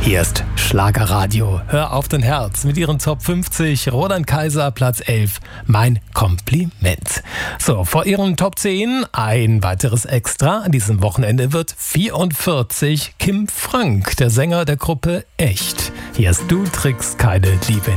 Hier ist Schlagerradio. Hör auf dein Herz mit ihren Top 50. Roland Kaiser, Platz 11. Mein Kompliment. So, vor ihren Top 10 ein weiteres Extra. An diesem Wochenende wird 44 Kim Frank, der Sänger der Gruppe Echt. Hier ist Du trägst keine Liebe.